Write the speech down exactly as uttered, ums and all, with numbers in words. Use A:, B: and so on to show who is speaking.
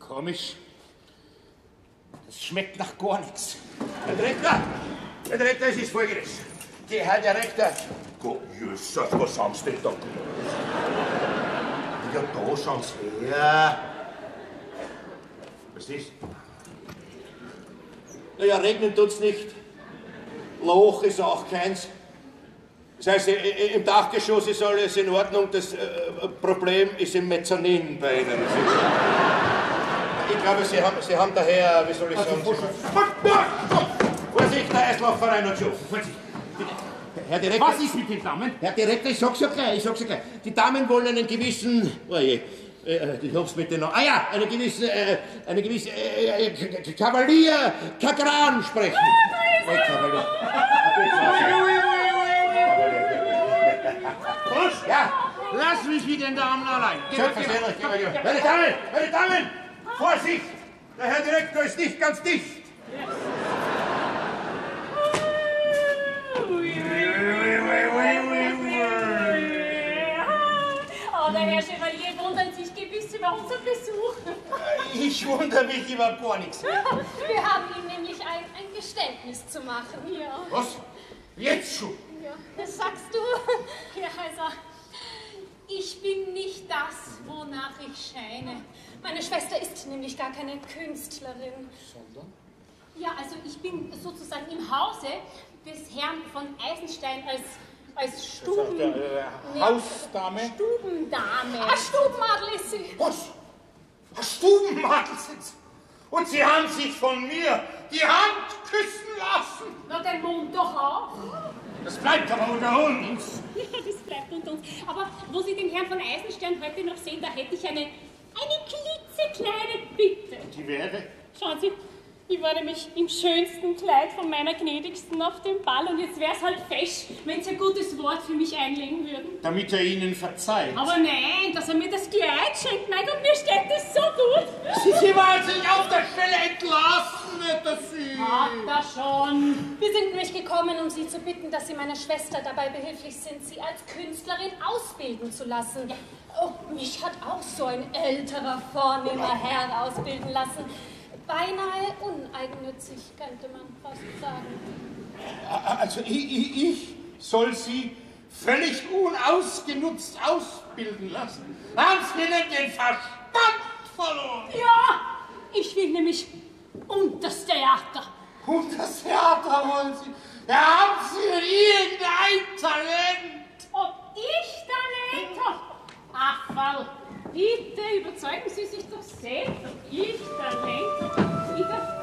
A: Komisch. Das schmeckt nach gar nichts. Herr Direktor, Herr Direktor, es ist Folgendes. Die Herr Direktor... Gott, Jesus, was haben Sie denn da gemacht? Ja, da schauen Sie her. Was ist? Naja, regnen tut's nicht. Loch ist auch keins. Das heißt, im Dachgeschoss ist alles in Ordnung. Das äh, Problem ist im Mezzanin bei Ihnen. Ich glaube, Sie haben, Sie haben daher, wie soll ich sagen... Also, Vorsicht, der Eislaufverein hat schon. Vorsicht. Herr Direktor...
B: Was ist mit den Damen?
A: Herr Direktor, ich sag's ja gleich, ich sag's ja gleich. Die Damen wollen einen gewissen... Oh je, ich hab's mit den... Ah ja, einen gewissen... Äh, einen gewissen... Äh, äh, Kavalier Kagran sprechen. Ah, da ist er! Kavalier.
B: Was?
A: Ja.
B: Lass mich mit den Damen allein.
A: Selbstverständlich, meine Damen, meine Damen! Vorsicht! Der Herr Direktor ist nicht ganz dicht.
C: Oh, der Herr Chevalier wundert sich gewiss über unseren Besuch.
A: Ich wundere mich über gar nichts.
C: Wir haben ihm nämlich ein, ein Geständnis zu machen. Ja.
A: Was? Jetzt schon?
C: Ja, das sagst du. Ja, also, ich bin nicht das, wonach ich scheine. Meine Schwester ist nämlich gar keine Künstlerin.
A: Sondern?
C: Ja, also ich bin sozusagen im Hause des Herrn von Eisenstein als, als Stuben...
A: Der, äh, Hausdame?
C: Stubendame. Ah, Stubenmadel ist sie.
A: Was? Stubenmadel sind Sie? Und Sie haben sich von mir die Hand küssen lassen?
C: Na, den Mund doch auch.
A: Das bleibt aber unter uns.
C: Ja, das bleibt unter uns. Aber wo Sie den Herrn von Eisenstein heute noch sehen, da hätte ich eine, eine klitzekleine Bitte.
A: Die wäre?
C: Schauen Sie, ich war nämlich im schönsten Kleid von meiner Gnädigsten auf dem Ball und jetzt wäre es halt fesch, wenn Sie ein gutes Wort für mich einlegen würden.
A: Damit er Ihnen verzeiht.
C: Aber nein, dass er mir das Kleid schenkt, mein Gott, mir steht das so gut.
A: Sie, Sie wollen sich auf der Stelle entlassen, nicht dass Sie...
C: Hat er schon. Wir sind nämlich gekommen, um Sie zu bitten, dass Sie meiner Schwester dabei behilflich sind, sie als Künstlerin ausbilden zu lassen. Ja. Oh, mich hat auch so ein älterer, vornehmer Herr ausbilden lassen. Beinahe uneigennützig, könnte man fast sagen.
A: Also ich, ich, ich soll Sie völlig unausgenutzt ausbilden lassen. Haben Sie denn den Verstand verloren?
C: Ja, ich will nämlich um das Theater.
A: Um das Theater wollen Sie? Ja, haben Sie denn irgendein Talent?
C: Ob ich Talent habe? Ach, Frau, bitte überzeugen Sie sich doch selbst, ob ich Talent habe. Bitte.